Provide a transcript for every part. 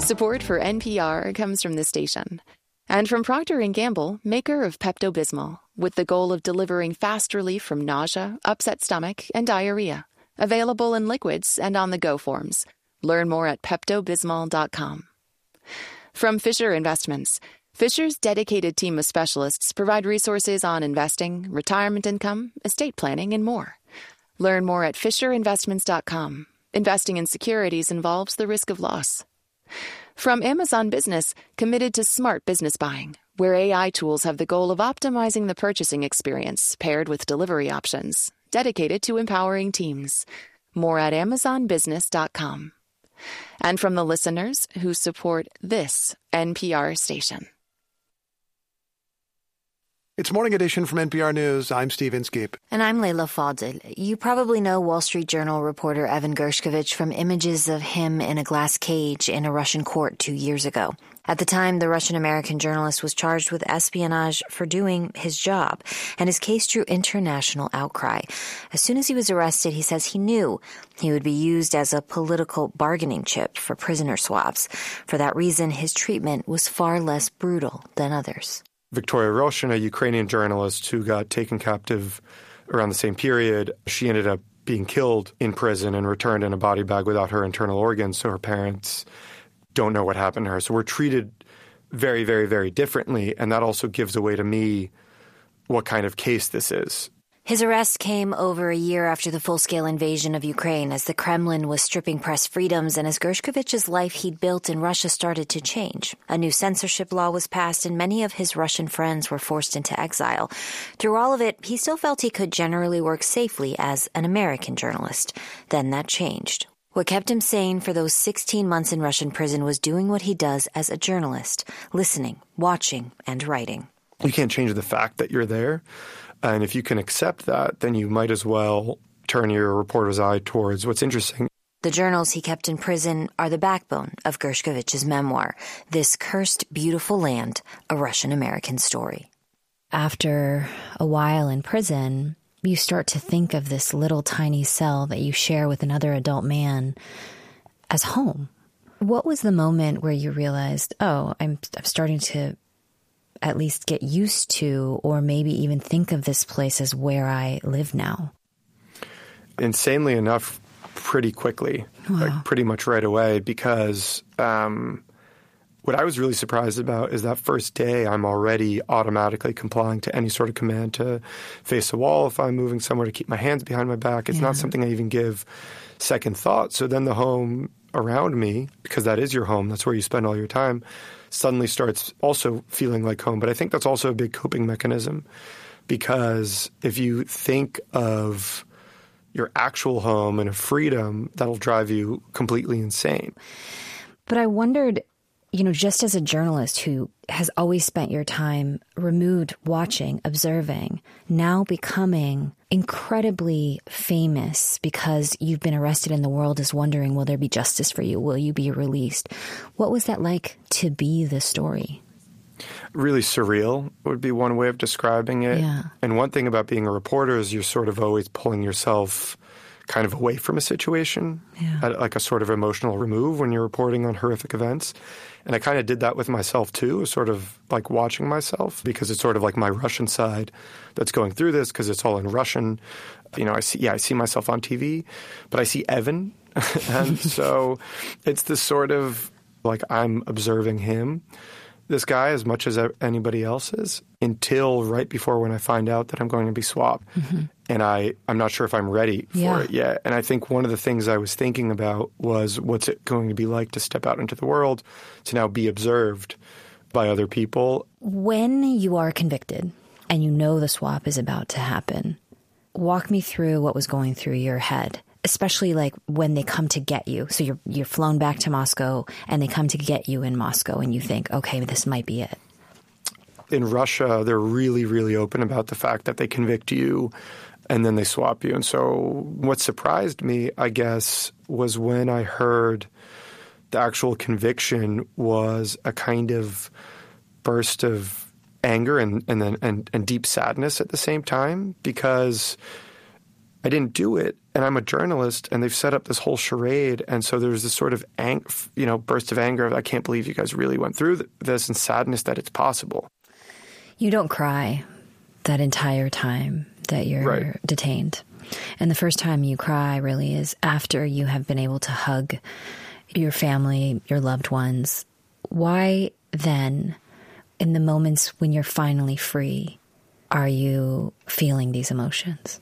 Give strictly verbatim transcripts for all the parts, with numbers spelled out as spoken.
Support for N P R comes from this station and from Procter and Gamble, maker of Pepto-Bismol, with the goal of delivering fast relief from nausea, upset stomach, and diarrhea. Available in liquids and on-the-go forms. Learn more at Pepto Bismol dot com. From Fisher Investments, Fisher's dedicated team of specialists provide resources on investing, retirement income, estate planning, and more. Learn more at Fisher Investments dot com. Investing in securities involves the risk of loss. From Amazon Business, committed to smart business buying, where A I tools have the goal of optimizing the purchasing experience paired with delivery options, dedicated to empowering teams. More at Amazon Business dot com. And from the listeners who support this N P R station. It's Morning Edition from N P R News. I'm Steve Inskeep. And I'm Layla Fadel. You probably know Wall Street Journal reporter Evan Gershkovich from images of him in a glass cage in a Russian court two years ago. At the time, the Russian-American journalist was charged with espionage for doing his job, and his case drew international outcry. As soon as he was arrested, he says he knew he would be used as a political bargaining chip for prisoner swaps. For that reason, his treatment was far less brutal than others. Victoria Roshin, a Ukrainian journalist who got taken captive around the same period, she ended up being killed in prison and returned in a body bag without her internal organs, so her parents don't know what happened to her. So we're treated very, very, very differently, and that also gives away to me what kind of case this is. His arrest came over a year after the full-scale invasion of Ukraine, as the Kremlin was stripping press freedoms and as Gershkovich's life he'd built in Russia started to change. A new censorship law was passed, and many of his Russian friends were forced into exile. Through all of it, he still felt he could generally work safely as an American journalist. Then that changed. What kept him sane for those sixteen months in Russian prison was doing what he does as a journalist, listening, watching, and writing. You can't change the fact that you're there. And if you can accept that, then you might as well turn your reporter's eye towards what's interesting. The journals he kept in prison are the backbone of Gershkovich's memoir, This Cursed Beautiful Land, a Russian-American Story. After a while in prison, you start to think of this little tiny cell that you share with another adult man as home. What was the moment where you realized, oh, I'm, I'm starting to at least get used to, or maybe even think of this place as where I live now? Insanely enough, pretty quickly, wow. like pretty much right away, because um, what I was really surprised about is that first day I'm already automatically complying to any sort of command to face a wall if I'm moving somewhere, to keep my hands behind my back. It's yeah. not something I even give second thought. So then the home around me, because that is your home, that's where you spend all your time, suddenly starts also feeling like home. But I think that's also a big coping mechanism, because if you think of your actual home and a freedom, that'll drive you completely insane. But I wondered, you know, just as a journalist who has always spent your time removed, watching, observing, now becoming incredibly famous because you've been arrested and the world is wondering, will there be justice for you? Will you be released? What was that like to be the story? Really surreal would be one way of describing it. Yeah. And one thing about being a reporter is you're sort of always pulling yourself kind of away from a situation, yeah. at like a sort of emotional remove when you're reporting on horrific events. And I kind of did that with myself too, sort of like watching myself, because it's sort of like my Russian side that's going through this, because it's all in Russian. You know, I see, yeah, I see myself on T V, but I see Evan. And so it's this sort of like I'm observing him, this guy, as much as anybody else is, until right before when I find out that I'm going to be swapped. Mm-hmm. And I, I'm not sure if I'm ready for yeah. it yet. And I think one of the things I was thinking about was, what's it going to be like to step out into the world, to now be observed by other people? When you are convicted and you know the swap is about to happen, walk me through what was going through your head, especially like when they come to get you. So you're you're flown back to Moscow and they come to get you in Moscow and you think, okay, this might be it. In Russia, they're really, really open about the fact that they convict you and then they swap you. And so what surprised me, I guess, was when I heard the actual conviction was a kind of burst of anger and and then and, and deep sadness at the same time, because I didn't do it, and I'm a journalist, and they've set up this whole charade, and so there's this sort of ang- you know burst of anger of, I can't believe you guys really went through th- this, and sadness that it's possible. You don't cry that entire time that you're right. detained. And the first time you cry really is after you have been able to hug your family, your loved ones. Why then, in the moments when you're finally free, are you feeling these emotions?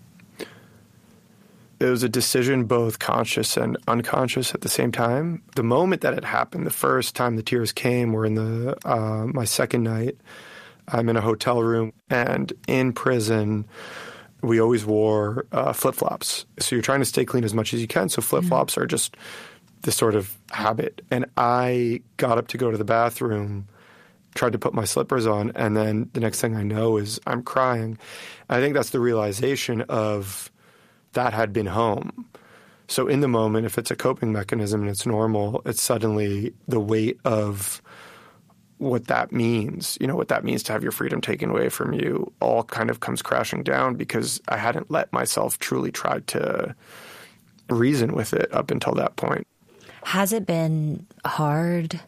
It was a decision both conscious and unconscious at the same time. The moment that it happened, the first time the tears came, were in the uh, my second night. I'm in a hotel room, and in prison, we always wore uh, flip-flops. So you're trying to stay clean as much as you can, so flip-flops mm-hmm. are just this sort of habit. And I got up to go to the bathroom, tried to put my slippers on, and then the next thing I know is I'm crying. I think that's the realization of that had been home. So in the moment, if it's a coping mechanism and it's normal, it's suddenly the weight of what that means, you know, what that means to have your freedom taken away from you, all kind of comes crashing down because I hadn't let myself truly try to reason with it up until that point. Has it been hard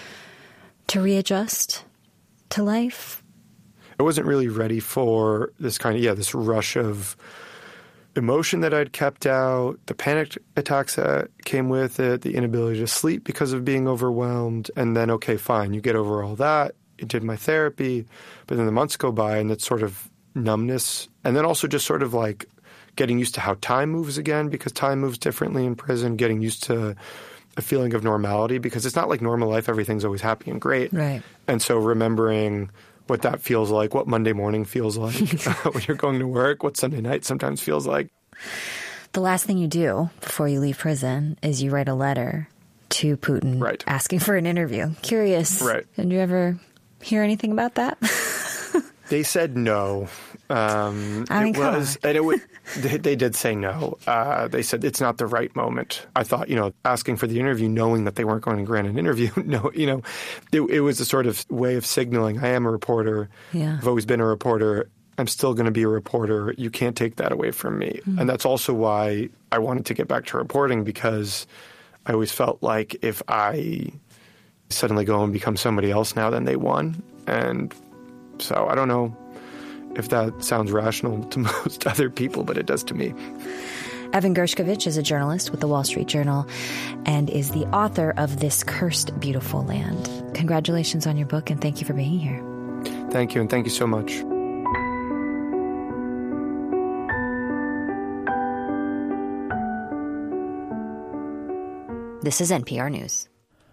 to readjust to life? I wasn't really ready for this kind of, yeah, this rush of emotion that I'd kept out, the panic attacks that came with it, the inability to sleep because of being overwhelmed. And then, okay, fine, you get over all that. You did my therapy. But then the months go by and it's sort of numbness. And then also just sort of like getting used to how time moves again, because time moves differently in prison, getting used to a feeling of normality, because it's not like normal life, everything's always happy and great. Right. And so remembering what that feels like, what Monday morning feels like when you're going to work, what Sunday night sometimes feels like. The last thing you do before you leave prison is you write a letter to Putin right. asking for an interview. Curious. Right. Did you ever hear anything about that? They said no. Um, I mean, it was, and it would, they, they did say no. Uh, they said it's not the right moment. I thought, you know, asking for the interview, knowing that they weren't going to grant an interview, no, you know, it, it was a sort of way of signaling, I am a reporter. Yeah. I've always been a reporter. I'm still going to be a reporter. You can't take that away from me. Mm. And that's also why I wanted to get back to reporting, because I always felt like if I suddenly go and become somebody else now, then they won. And so I don't know if that sounds rational to most other people, but it does to me. Evan Gershkovich is a journalist with the Wall Street Journal and is the author of This Cursed Beautiful Land. Congratulations on your book, and thank you for being here. Thank you, and thank you so much. This is N P R News.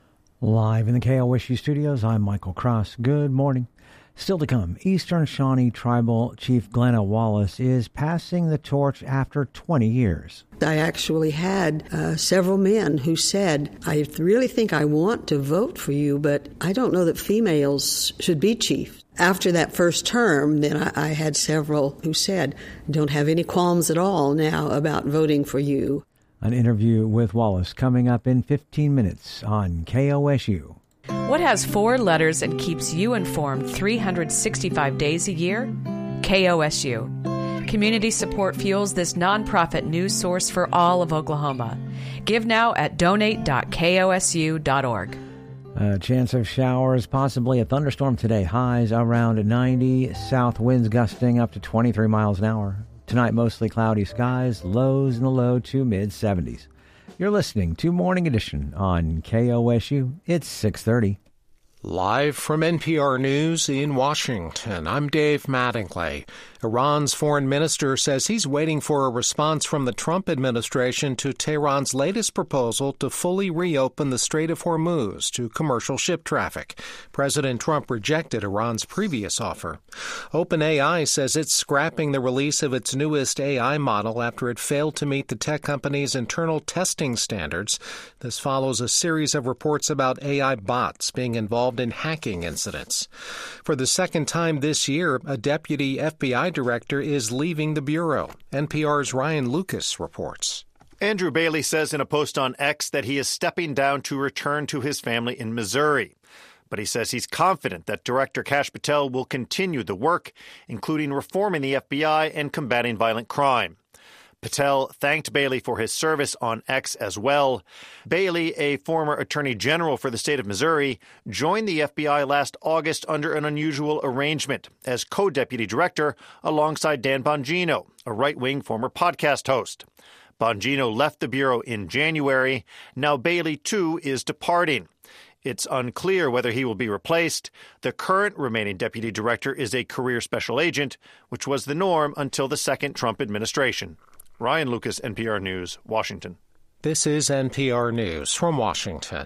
Live in the K O S U studios, I'm Michael Cross. Good morning. Still to come, Eastern Shawnee Tribal Chief Glenna Wallace is passing the torch after twenty years. I actually had uh, several men who said, I really think I want to vote for you, but I don't know that females should be chief. After that first term, then I, I had several who said, don't have any qualms at all now about voting for you. An interview with Wallace coming up in fifteen minutes on K O S U. What has four letters and keeps you informed three hundred sixty-five days a year? K O S U. Community support fuels this nonprofit news source for all of Oklahoma. Give now at donate dot K O S U dot org. A chance of showers, possibly a thunderstorm today. Highs around ninety, south winds gusting up to twenty-three miles an hour. Tonight, mostly cloudy skies, lows in the low to mid-seventies. You're listening to Morning Edition on K O S U. It's six thirty. Live from N P R News in Washington, I'm Dave Mattingly. Iran's foreign minister says he's waiting for a response from the Trump administration to Tehran's latest proposal to fully reopen the Strait of Hormuz to commercial ship traffic. President Trump rejected Iran's previous offer. OpenAI says it's scrapping the release of its newest A I model after it failed to meet the tech company's internal testing standards. This follows a series of reports about A I bots being involved in hacking incidents. For the second time this year, a deputy F B I director is leaving the Bureau. N P R's Ryan Lucas reports. Andrew Bailey says in a post on X that he is stepping down to return to his family in Missouri. But he says he's confident that Director Kash Patel will continue the work, including reforming the F B I and combating violent crime. Patel thanked Bailey for his service on X as well. Bailey, a former attorney general for the state of Missouri, joined the F B I last August under an unusual arrangement as co-deputy director alongside Dan Bongino, a right-wing former podcast host. Bongino left the Bureau in January. Now Bailey, too, is departing. It's unclear whether he will be replaced. The current remaining deputy director is a career special agent, which was the norm until the second Trump administration. Ryan Lucas, N P R News, Washington. This is N P R News from Washington.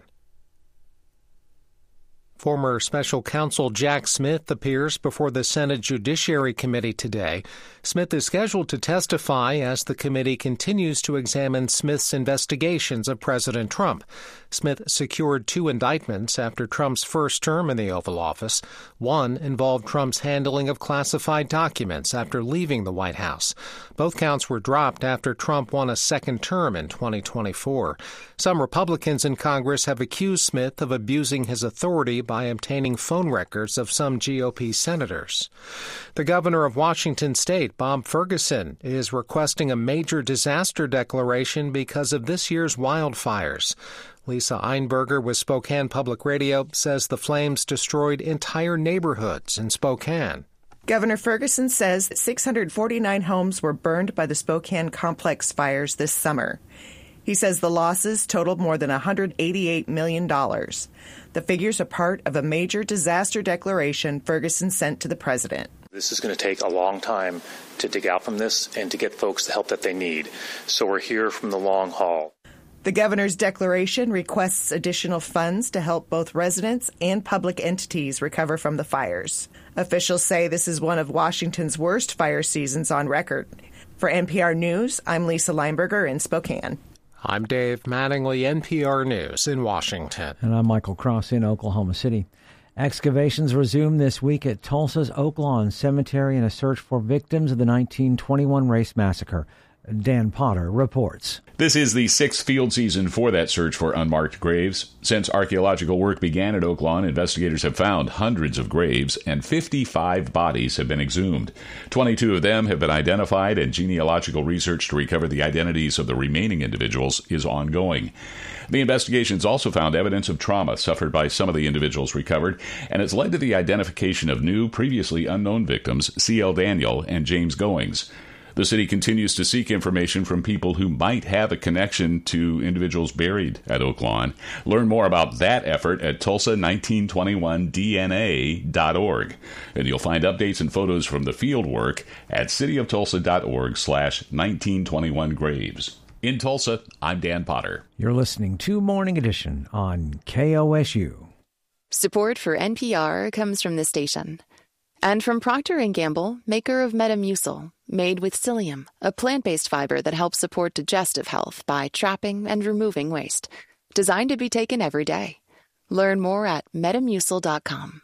Former special counsel Jack Smith appears before the Senate Judiciary Committee today. Smith is scheduled to testify as the committee continues to examine Smith's investigations of President Trump. Smith secured two indictments after Trump's first term in the Oval Office. One involved Trump's handling of classified documents after leaving the White House. Both counts were dropped after Trump won a second term in twenty twenty-four. Some Republicans in Congress have accused Smith of abusing his authority by obtaining phone records of some G O P senators. The governor of Washington State, Bob Ferguson, is requesting a major disaster declaration because of this year's wildfires. Lisa Einberger with Spokane Public Radio says the flames destroyed entire neighborhoods in Spokane. Governor Ferguson says that six hundred forty-nine homes were burned by the Spokane complex fires this summer. He says the losses totaled more than one hundred eighty-eight million dollars. The figures are part of a major disaster declaration Ferguson sent to the president. This is going to take a long time to dig out from this and to get folks the help that they need. So we're here from the long haul. The governor's declaration requests additional funds to help both residents and public entities recover from the fires. Officials say this is one of Washington's worst fire seasons on record. For N P R News, I'm Lisa Leinberger in Spokane. I'm Dave Mattingly, N P R News in Washington. And I'm Michael Cross in Oklahoma City. Excavations resumed this week at Tulsa's Oak Lawn Cemetery in a search for victims of the nineteen twenty-one race massacre. Dan Potter reports. This is the sixth field season for that search for unmarked graves. Since archaeological work began at Oak Lawn, investigators have found hundreds of graves and fifty-five bodies have been exhumed. twenty-two of them have been identified, and genealogical research to recover the identities of the remaining individuals is ongoing. The investigations also found evidence of trauma suffered by some of the individuals recovered, and it's led to the identification of new, previously unknown victims, C L Daniel and James Goings. The city continues to seek information from people who might have a connection to individuals buried at Oak Lawn. Learn more about that effort at Tulsa nineteen twenty-one D N A dot org. And you'll find updates and photos from the field work at cityoftulsa.org slash 1921 graves. In Tulsa, I'm Dan Potter. You're listening to Morning Edition on K O S U. Support for N P R comes from this station. And from Procter and Gamble, maker of Metamucil, made with psyllium, a plant-based fiber that helps support digestive health by trapping and removing waste. Designed to be taken every day. Learn more at metamucil dot com.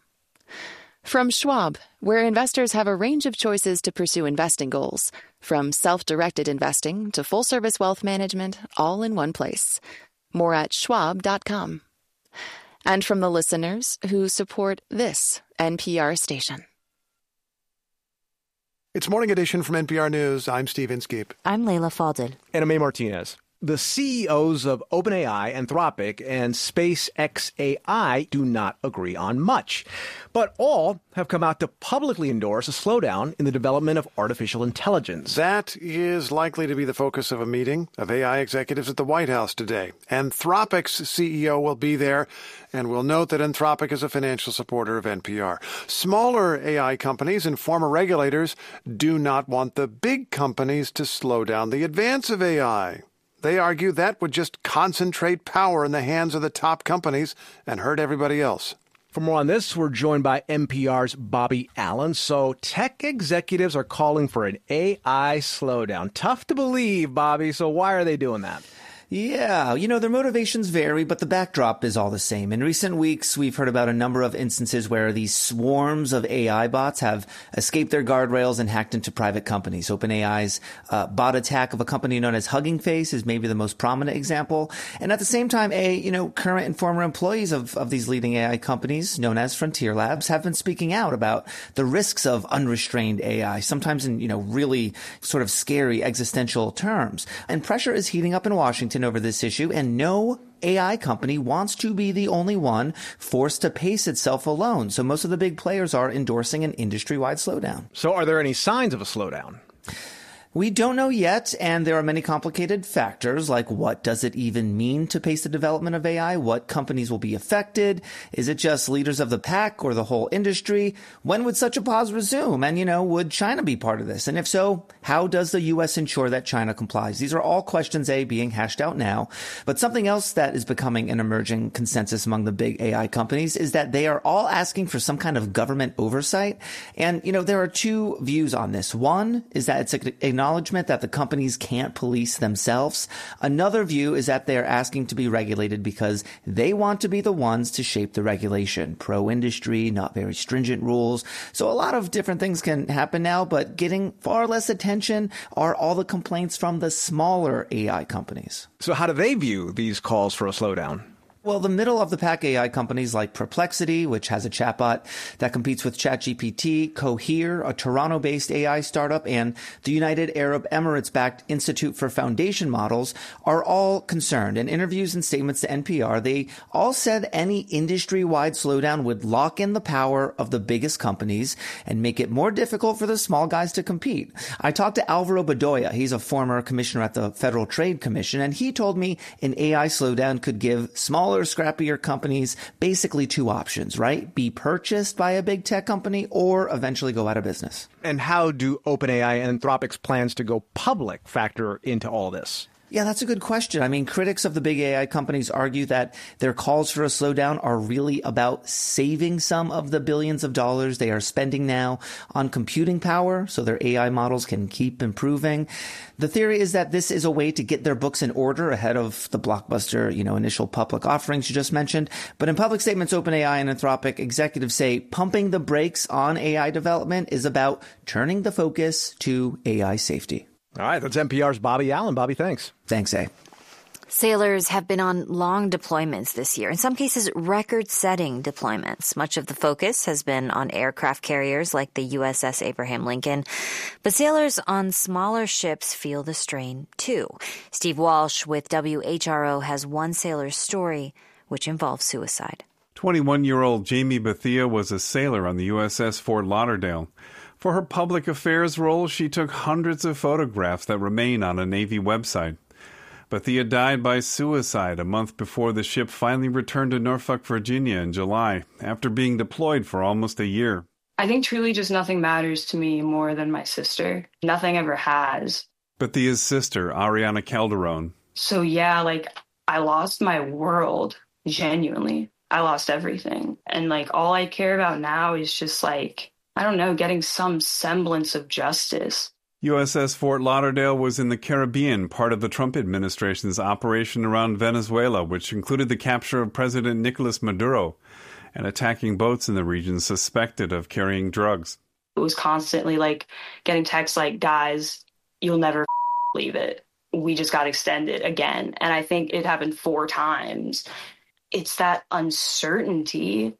From Schwab, where investors have a range of choices to pursue investing goals, from self-directed investing to full-service wealth management, all in one place. More at schwab dot com. And from the listeners who support this N P R station. It's Morning Edition from N P R News. I'm Steve Inskeep. I'm Layla Falded. And I'm A. Martinez. The C E Os of OpenAI, Anthropic, and SpaceX A I do not agree on much. But all have come out to publicly endorse a slowdown in the development of artificial intelligence. That is likely to be the focus of a meeting of A I executives at the White House today. Anthropic's C E O will be there, and we'll note that Anthropic is a financial supporter of N P R. Smaller A I companies and former regulators do not want the big companies to slow down the advance of A I. They argue that would just concentrate power in the hands of the top companies and hurt everybody else. For more on this, we're joined by N P R's Bobby Allen. So tech executives are calling for an A I slowdown. Tough to believe, Bobby. So why are they doing that? Yeah, you know, their motivations vary, but the backdrop is all the same. In recent weeks, we've heard about a number of instances where these swarms of A I bots have escaped their guardrails and hacked into private companies. OpenAI's uh, bot attack of a company known as Hugging Face is maybe the most prominent example. And at the same time, a you know, current and former employees of, of these leading A I companies, known as Frontier Labs, have been speaking out about the risks of unrestrained A I, sometimes in, you know, really sort of scary existential terms. And pressure is heating up in Washington over this issue, and no A I company wants to be the only one forced to pace itself alone. So most of the big players are endorsing an industry-wide slowdown. So are there any signs of a slowdown? We don't know yet, and there are many complicated factors, like what does it even mean to pace the development of A I? What companies will be affected? Is it just leaders of the pack or the whole industry? When would such a pause resume? And, you know, would China be part of this? And if so, how does the U S ensure that China complies? These are all questions, A, being hashed out now. But something else that is becoming an emerging consensus among the big A I companies is that they are all asking for some kind of government oversight. And, you know, there are two views on this. One is that it's a acknowledgement that the companies can't police themselves. Another view is that they're asking to be regulated because they want to be the ones to shape the regulation. Pro-industry, not very stringent rules. So a lot of different things can happen now, but getting far less attention are all the complaints from the smaller A I companies. So how do they view these calls for a slowdown? Well, the middle-of-the-pack A I companies like Perplexity, which has a chatbot that competes with ChatGPT, Cohere, a Toronto-based A I startup, and the United Arab Emirates-backed Institute for Foundation Models are all concerned. In interviews and statements to N P R, they all said any industry-wide slowdown would lock in the power of the biggest companies and make it more difficult for the small guys to compete. I talked to Alvaro Bedoya. He's a former commissioner at the Federal Trade Commission, and he told me an A I slowdown could give small Smaller, scrappier companies basically two options, right? Be purchased by a big tech company or eventually go out of business. And how do OpenAI and Anthropic's plans to go public factor into all this? Yeah, that's a good question. I mean, critics of the big A I companies argue that their calls for a slowdown are really about saving some of the billions of dollars they are spending now on computing power so their A I models can keep improving. The theory is that this is a way to get their books in order ahead of the blockbuster, you know, initial public offerings you just mentioned. But in public statements, OpenAI and Anthropic executives say pumping the brakes on A I development is about turning the focus to A I safety. All right, that's N P R's Bobby Allen. Bobby, thanks. Thanks, A. Sailors have been on long deployments this year, in some cases record-setting deployments. Much of the focus has been on aircraft carriers like the U S S Abraham Lincoln. But sailors on smaller ships feel the strain, too. Steve Walsh with W H R O has one sailor's story, which involves suicide. twenty-one-year-old Jamie Bethia was a sailor on the U S S Fort Lauderdale. For her public affairs role, she took hundreds of photographs that remain on a Navy website. Bethia died by suicide a month before the ship finally returned to Norfolk, Virginia in July, after being deployed for almost a year. I think truly just nothing matters to me more than my sister. Nothing ever has. Bethia's sister, Ariana Calderon. So yeah, like, I lost my world, genuinely. I lost everything. And, like, all I care about now is just, like, I don't know, getting some semblance of justice. U S S Fort Lauderdale was in the Caribbean, part of the Trump administration's operation around Venezuela, which included the capture of President Nicolas Maduro and attacking boats in the region suspected of carrying drugs. It was constantly like getting texts like, guys, you'll never leave it. We just got extended again. And I think it happened four times. It's that uncertainty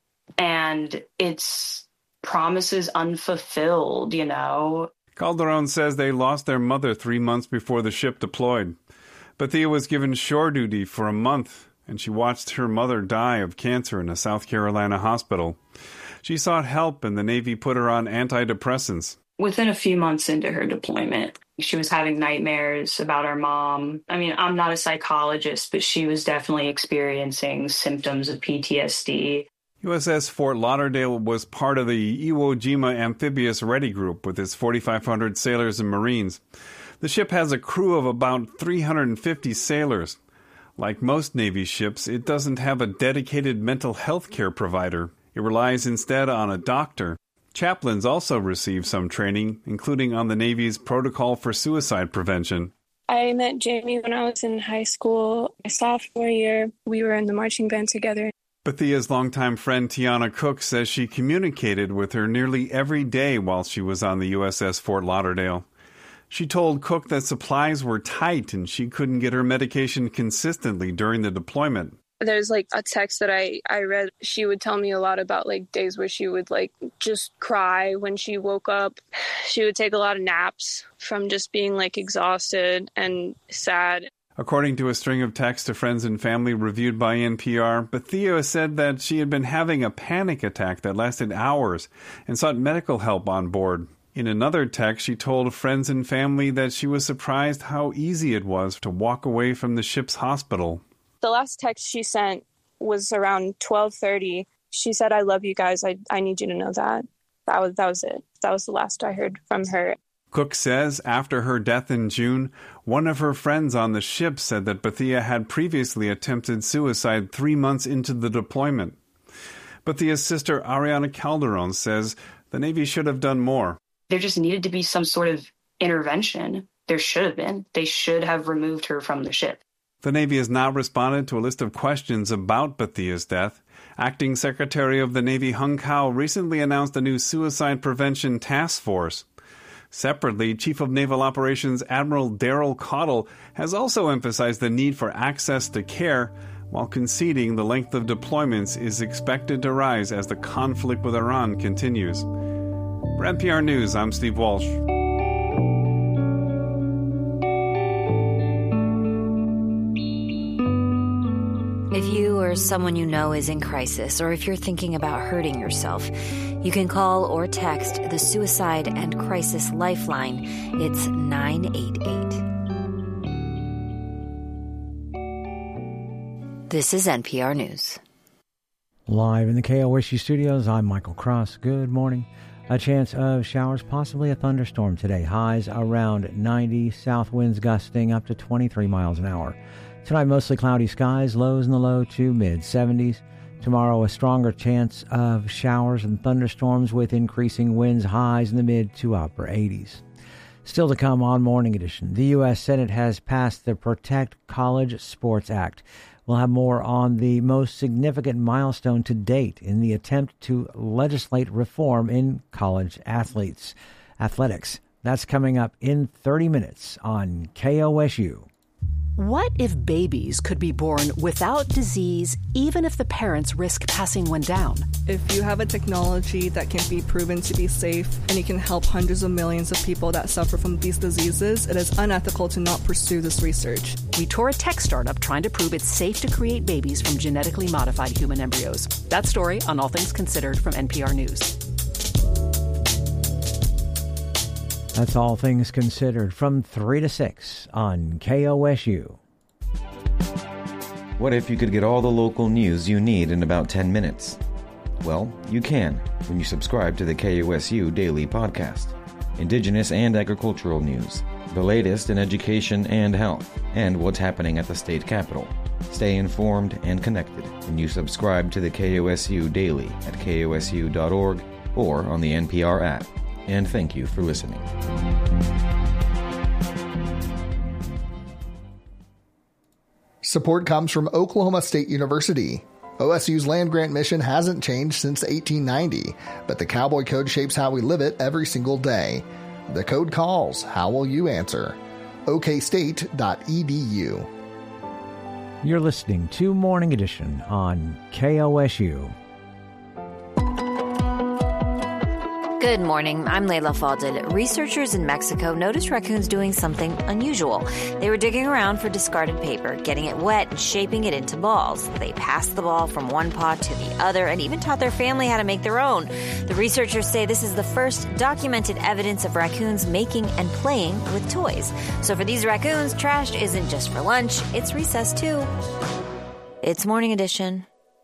and it's promises unfulfilled, you know. Calderon says they lost their mother three months before the ship deployed. Bethia was given shore duty for a month, and she watched her mother die of cancer in a South Carolina hospital. She sought help, and the Navy put her on antidepressants. Within a few months into her deployment, she was having nightmares about her mom. I mean, I'm not a psychologist, but she was definitely experiencing symptoms of P T S D. U S S Fort Lauderdale was part of the Iwo Jima Amphibious Ready Group with its forty-five hundred sailors and Marines. The ship has a crew of about three hundred fifty sailors. Like most Navy ships, it doesn't have a dedicated mental health care provider. It relies instead on a doctor. Chaplains also receive some training, including on the Navy's protocol for suicide prevention. I met Jamie when I was in high school. My sophomore year, we were in the marching band together. Bethia's longtime friend Tiana Cook says she communicated with her nearly every day while she was on the U S S Fort Lauderdale. She told Cook that supplies were tight and she couldn't get her medication consistently during the deployment. There's like a text that I, I read. She would tell me a lot about like days where she would like just cry when she woke up. She would take a lot of naps from just being like exhausted and sad. According to a string of texts to friends and family reviewed by N P R, Bethia said that she had been having a panic attack that lasted hours and sought medical help on board. In another text, she told friends and family that she was surprised how easy it was to walk away from the ship's hospital. The last text she sent was around twelve thirty. She said, "I love you guys. I, I need you to know that." That was, that was it. That was the last I heard from her. Cook says after her death in June, one of her friends on the ship said that Bethia had previously attempted suicide three months into the deployment. Bethia's sister Ariana Calderon says the Navy should have done more. There just needed to be some sort of intervention. There should have been. They should have removed her from the ship. The Navy has now responded to a list of questions about Bethia's death. Acting Secretary of the Navy Hung Kao recently announced a new suicide prevention task force. Separately, Chief of Naval Operations Admiral Daryl Caudill has also emphasized the need for access to care, while conceding the length of deployments is expected to rise as the conflict with Iran continues. For N P R News, I'm Steve Walsh. If you or someone you know is in crisis, or if you're thinking about hurting yourself, you can call or text the Suicide and Crisis Lifeline. It's nine eight eight. This is N P R News. Live in the K O S U studios, I'm Michael Cross. Good morning. A chance of showers, possibly a thunderstorm today. Highs around ninety, south winds gusting up to twenty-three miles an hour. Tonight, mostly cloudy skies, lows in the low to mid-seventies. Tomorrow, a stronger chance of showers and thunderstorms with increasing winds, highs in the mid to upper eighties. Still to come on Morning Edition, the U S Senate has passed the Protect College Sports Act. We'll have more on the most significant milestone to date in the attempt to legislate reform in college athletes athletics. That's coming up in thirty minutes on K O S U. What if babies could be born without disease, even if the parents risk passing one down? If you have a technology that can be proven to be safe and you can help hundreds of millions of people that suffer from these diseases, it is unethical to not pursue this research. We tour a tech startup trying to prove it's safe to create babies from genetically modified human embryos. That story on All Things Considered from N P R News. That's All Things Considered from three to six on K O S U. What if you could get all the local news you need in about ten minutes? Well, you can when you subscribe to the K O S U Daily Podcast. Indigenous and agricultural news, the latest in education and health, and what's happening at the state capitol. Stay informed and connected when you subscribe to the K O S U Daily at K O S U dot org or on the N P R app. And thank you for listening. Support comes from Oklahoma State University. O S U's land grant mission hasn't changed since eighteen ninety, but the Cowboy Code shapes how we live it every single day. The code calls. How will you answer? O K state dot e d u. You're listening to Morning Edition on K O S U. Good morning. I'm Layla Falded. Researchers in Mexico noticed raccoons doing something unusual. They were digging around for discarded paper, getting it wet and shaping it into balls. They passed the ball from one pot to the other and even taught their family how to make their own. The researchers say this is the first documented evidence of raccoons making and playing with toys. So for these raccoons, trash isn't just for lunch, it's recess too. It's Morning Edition.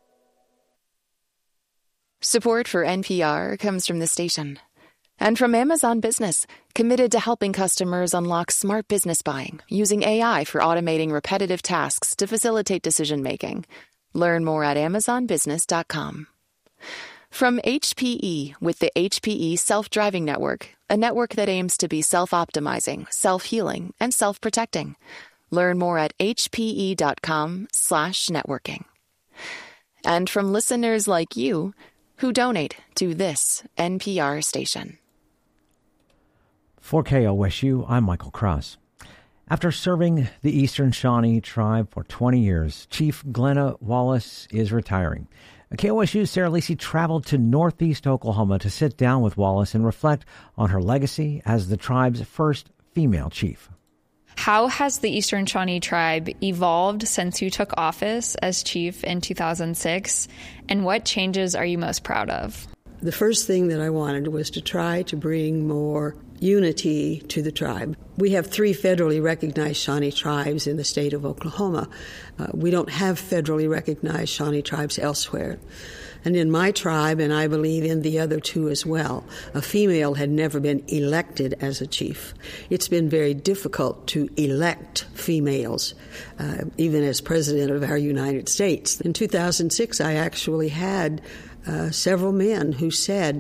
Support for N P R comes from the station and from Amazon Business, committed to helping customers unlock smart business buying using A I for automating repetitive tasks to facilitate decision-making. Learn more at amazon business dot com. From H P E with the H P E Self-Driving Network, a network that aims to be self-optimizing, self-healing, and self-protecting. Learn more at hpe.com slash networking. And from listeners like you who donate to this N P R station. For K O S U, I'm Michael Cross. After serving the Eastern Shawnee tribe for twenty years, Chief Glenna Wallace is retiring. K O S U's Sarah Lacey traveled to northeast Oklahoma to sit down with Wallace and reflect on her legacy as the tribe's first female chief. How has the Eastern Shawnee tribe evolved since you took office as chief in two thousand six, and what changes are you most proud of? The first thing that I wanted was to try to bring more unity to the tribe. We have three federally recognized Shawnee tribes in the state of Oklahoma. Uh, we don't have federally recognized Shawnee tribes elsewhere. And in my tribe, and I believe in the other two as well, a female had never been elected as a chief. It's been very difficult to elect females, uh, even as president of our United States. In two thousand six, I actually had uh, several men who said,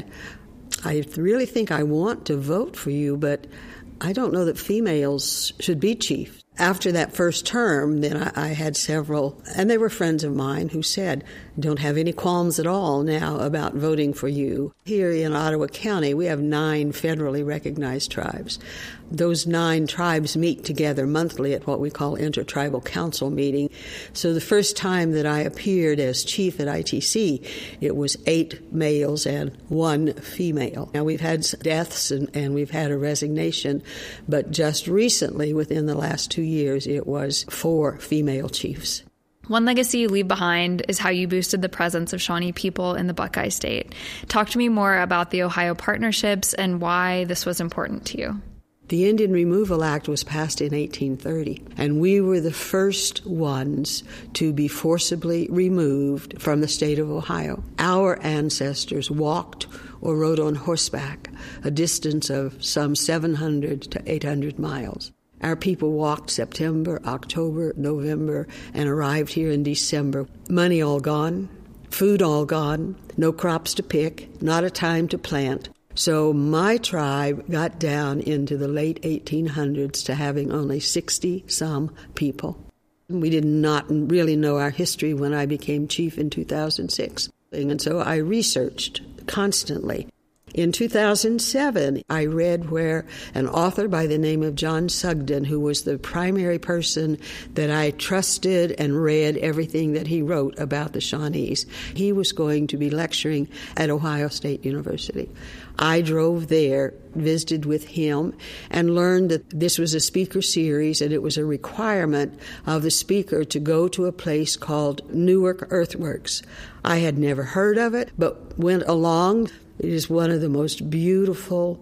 I really think I want to vote for you, but I don't know that females should be chief. After that first term, then I, I had several, and they were friends of mine, who said, don't have any qualms at all now about voting for you. Here in Ottawa County, we have nine federally recognized tribes. Those nine tribes meet together monthly at what we call Intertribal Council meeting. So the first time that I appeared as chief at I T C, it was eight males and one female. Now, we've had deaths and, and we've had a resignation, but just recently, within the last two years, it was four female chiefs. One legacy you leave behind is how you boosted the presence of Shawnee people in the Buckeye State. Talk to me more about the Ohio partnerships and why this was important to you. The Indian Removal Act was passed in eighteen thirty, and we were the first ones to be forcibly removed from the state of Ohio. Our ancestors walked or rode on horseback a distance of some seven hundred to eight hundred miles. Our people walked September, October, November, and arrived here in December. Money all gone, food all gone, no crops to pick, not a time to plant. So my tribe got down into the late eighteen hundreds to having only sixty-some people. We did not really know our history when I became chief in two thousand six. And so I researched constantly. In two thousand seven, I read where an author by the name of John Sugden, who was the primary person that I trusted and read everything that he wrote about the Shawnees, he was going to be lecturing at Ohio State University. I drove there, visited with him, and learned that this was a speaker series, and it was a requirement of the speaker to go to a place called Newark Earthworks. I had never heard of it, but went along. It is one of the most beautiful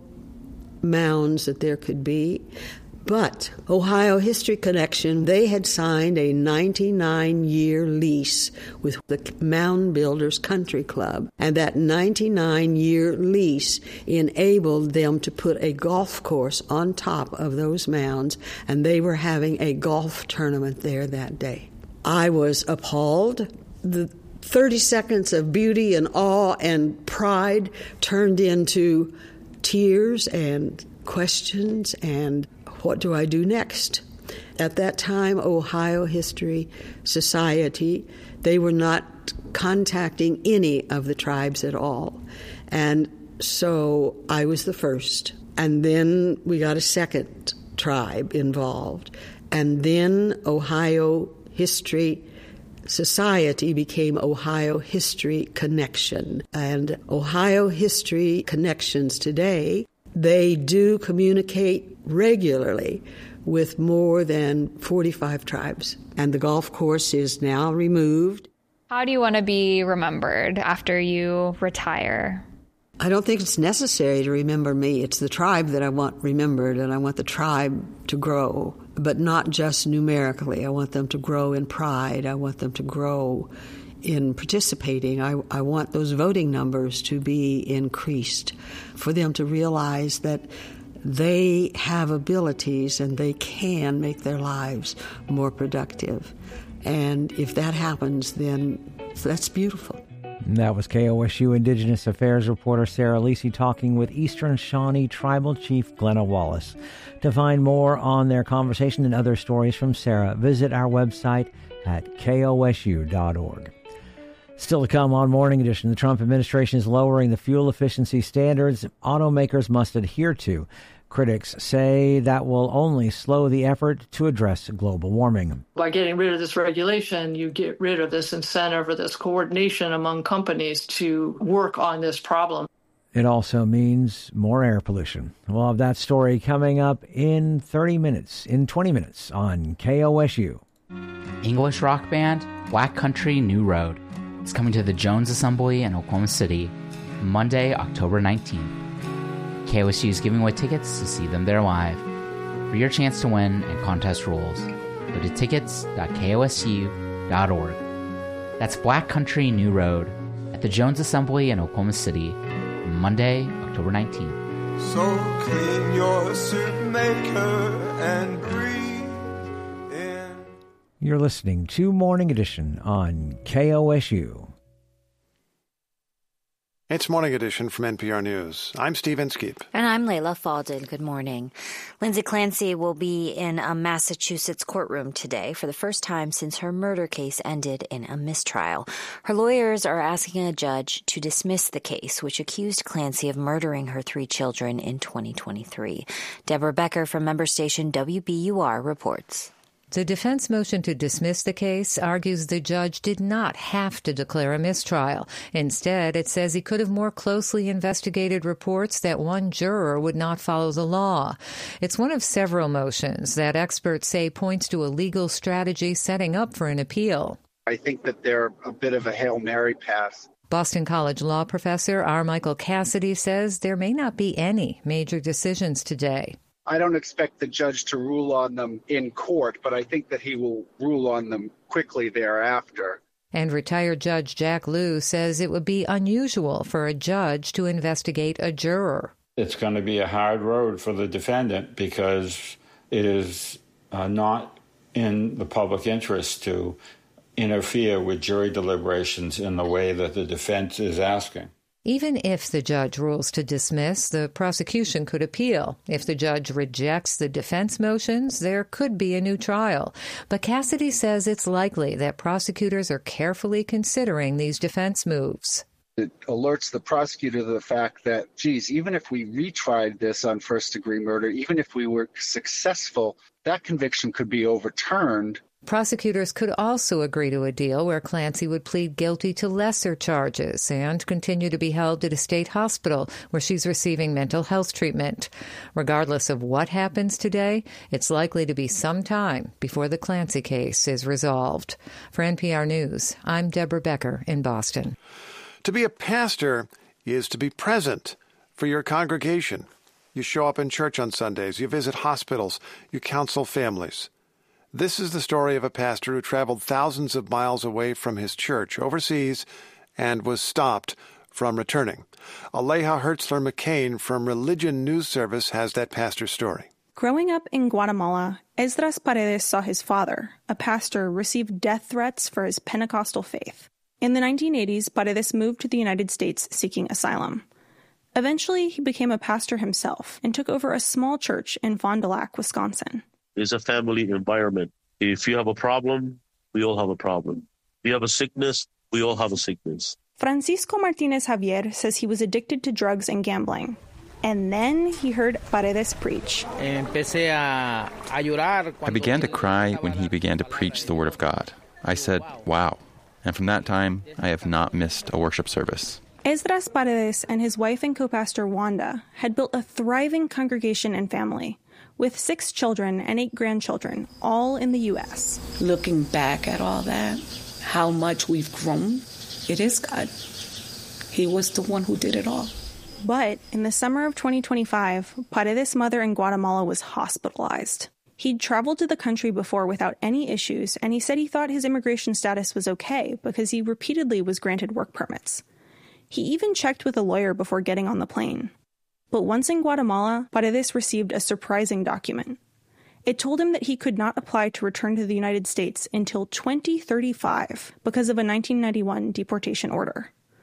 mounds that there could be. But Ohio History Connection, they had signed a ninety-nine year lease with the Mound Builders Country Club. And that ninety-nine year lease enabled them to put a golf course on top of those mounds, and they were having a golf tournament there that day. I was appalled. The thirty seconds of beauty and awe and pride turned into tears and questions and what do I do next? At that time, Ohio History Society, they were not contacting any of the tribes at all. And so I was the first. And then we got a second tribe involved. And then Ohio History Society became Ohio History Connection. And Ohio History Connections today, they do communicate regularly with more than forty-five tribes. And the golf course is now removed. How do you want to be remembered after you retire? I don't think it's necessary to remember me. It's the tribe that I want remembered, and I want the tribe to grow, but not just numerically. I want them to grow in pride. I want them to grow in participating. I, I want those voting numbers to be increased, for them to realize that they have abilities and they can make their lives more productive. And if that happens, then that's beautiful. And that was K O S U Indigenous Affairs reporter Sarah Lisi talking with Eastern Shawnee Tribal Chief Glenna Wallace. To find more on their conversation and other stories from Sarah, visit our website at K O S U dot org. Still to come on Morning Edition, the Trump administration is lowering the fuel efficiency standards automakers must adhere to. Critics say that will only slow the effort to address global warming. By getting rid of this regulation, you get rid of this incentive or this coordination among companies to work on this problem. It also means more air pollution. We'll have that story coming up in thirty minutes, in twenty minutes on K O S U. English rock band Black Country New Road is coming to the Jones Assembly in Oklahoma City Monday, October nineteenth. K O S U is giving away tickets to see them there live. For your chance to win and contest rules, go to tickets dot K O S U dot org. That's Black Country New Road at the Jones Assembly in Oklahoma City, Monday, October nineteenth. So clean your soup maker and breathe in. You're listening to Morning Edition on K O S U. It's Morning Edition from N P R News. I'm Steve Inskeep. And I'm Layla Falden. Good morning. Lindsay Clancy will be in a Massachusetts courtroom today for the first time since her murder case ended in a mistrial. Her lawyers are asking a judge to dismiss the case, which accused Clancy of murdering her three children in twenty twenty-three. Deborah Becker from member station W B U R reports. The defense motion to dismiss the case argues the judge did not have to declare a mistrial. Instead, it says he could have more closely investigated reports that one juror would not follow the law. It's one of several motions that experts say points to a legal strategy setting up for an appeal. I think that they're a bit of a Hail Mary pass. Boston College law professor R. Michael Cassidy says there may not be any major decisions today. I don't expect the judge to rule on them in court, but I think that he will rule on them quickly thereafter. And retired Judge Jack Lew says it would be unusual for a judge to investigate a juror. It's going to be a hard road for the defendant because it is uh, not in the public interest to interfere with jury deliberations in the way that the defense is asking. Even if the judge rules to dismiss, the prosecution could appeal. If the judge rejects the defense motions, there could be a new trial. But Cassidy says it's likely that prosecutors are carefully considering these defense moves. It alerts the prosecutor to the fact that, geez, even if we retried this on first-degree murder, even if we were successful, that conviction could be overturned. Prosecutors could also agree to a deal where Clancy would plead guilty to lesser charges and continue to be held at a state hospital where she's receiving mental health treatment. Regardless of what happens today, it's likely to be some time before the Clancy case is resolved. For N P R News, I'm Deborah Becker in Boston. To be a pastor is to be present for your congregation. You show up in church on Sundays, you visit hospitals, you counsel families. This is the story of a pastor who traveled thousands of miles away from his church overseas and was stopped from returning. Aleja Hertzler-McCain from Religion News Service has that pastor's story. Growing up in Guatemala, Esdras Paredes saw his father, a pastor, receive death threats for his Pentecostal faith. In the nineteen eighties, Paredes moved to the United States seeking asylum. Eventually, he became a pastor himself and took over a small church in Fond du Lac, Wisconsin. It's a family environment. If you have a problem, we all have a problem. If you have a sickness, we all have a sickness. Francisco Martinez Javier says he was addicted to drugs and gambling. And then he heard Paredes preach. I began to cry when he began to preach the Word of God. I said, wow. And from that time, I have not missed a worship service. Esdras Paredes and his wife and co-pastor Wanda had built a thriving congregation and family, with six children and eight grandchildren, all in the U S Looking back at all that, how much we've grown, it is God. He was the one who did it all. But in the summer of twenty twenty-five, Paredes' mother in Guatemala was hospitalized. He'd traveled to the country before without any issues, and he said he thought his immigration status was okay because he repeatedly was granted work permits. He even checked with a lawyer before getting on the plane. But once in Guatemala, Paredes received a surprising document. It told him that he could not apply to return to the United States until twenty thirty-five because of a nineteen ninety-one deportation order.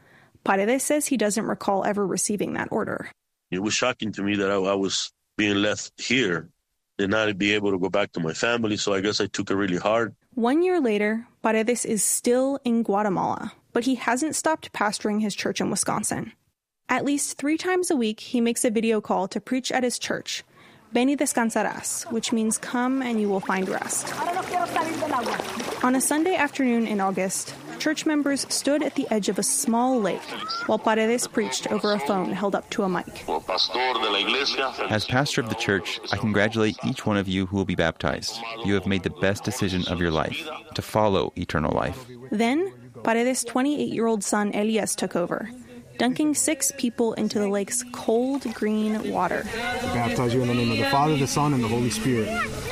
Paredes says he doesn't recall ever receiving that order. It was shocking to me that I, I was being left here and not be able to go back to my family, so I guess I took it really hard. One year later, Paredes is still in Guatemala, but he hasn't stopped pastoring his church in Wisconsin. At least three times a week, he makes a video call to preach at his church, Ven y descansarás, which means come and you will find rest. On a Sunday afternoon in August, church members stood at the edge of a small lake while Paredes preached over a phone held up to a mic. As pastor of the church, I congratulate each one of you who will be baptized. You have made the best decision of your life, to follow eternal life. Then, Paredes' twenty-eight-year-old son Elias took over, dunking six people into the lake's cold green water. I baptize you in the name of the Father, the Son, and the Holy Spirit.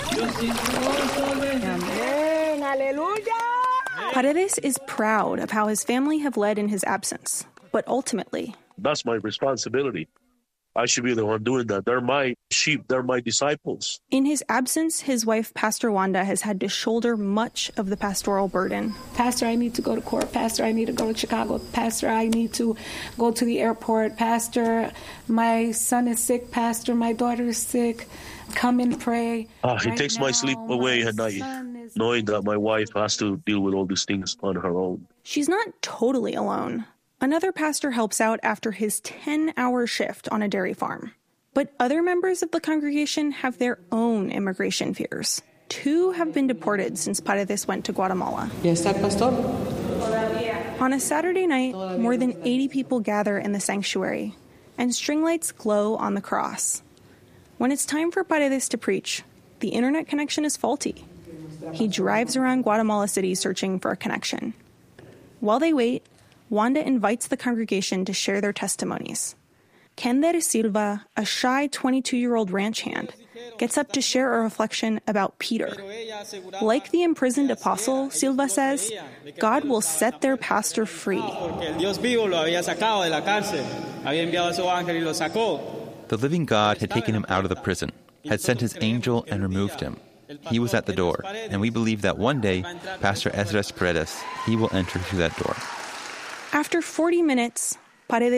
Amen. Hallelujah. Paredes is proud of how his family have led in his absence, but ultimately, that's my responsibility. I should be the one doing that. They're my sheep. They're my disciples. In his absence, his wife, Pastor Wanda, has had to shoulder much of the pastoral burden. Pastor, I need to go to court. Pastor, I need to go to Chicago. Pastor, I need to go to the airport. Pastor, my son is sick. Pastor, my daughter is sick. Come and pray. Uh, it right takes now, my sleep away at night, is... knowing that my wife has to deal with all these things on her own. She's not totally alone. Another pastor helps out after his ten-hour shift on a dairy farm. But other members of the congregation have their own immigration fears. Two have been deported since Paredes went to Guatemala. Yes, Pastor. On a Saturday night, more than eighty people gather in the sanctuary, and string lights glow on the cross. When it's time for Paredes to preach, the internet connection is faulty. He drives around Guatemala City searching for a connection. While they wait, Wanda invites the congregation to share their testimonies. Kender Silva, a shy twenty-two-year-old ranch hand, gets up to share a reflection about Peter. Like the imprisoned apostle, Silva says, God will set their pastor free. The living God had taken him out of the prison, had sent his angel and removed him. He was at the door, and we believe that one day, Pastor Esdras Paredes, he will enter through that door. After forty minutes, Paredes